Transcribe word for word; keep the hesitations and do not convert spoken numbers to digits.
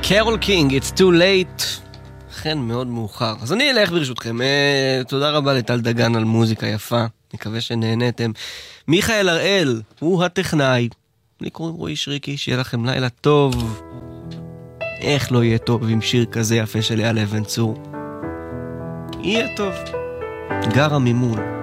קרול קינג, It's too late. אכן מאוד מאוחר. אז אני אלך ברשותכם. אה, תודה רבה לטל דגן על מוזיקה יפה. מקווה שנהנתם. מיכאל הראל, הוא הטכנאי. לי קוראים רועי שריקי, שיהיה לכם לילה טוב. איך לא יהיה טוב עם שיר כזה יפה של אייל אבן צור? יהיה טוב. גרה ממול.